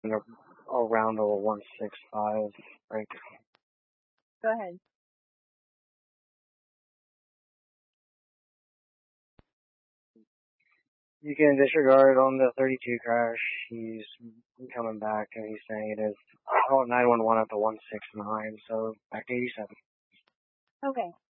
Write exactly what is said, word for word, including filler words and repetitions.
around a one six five break. Go ahead. You can disregard on the thirty-two crash. He's coming back and he's saying it is oh, nine one one at the one six nine, so back to eighty-seven. Okay.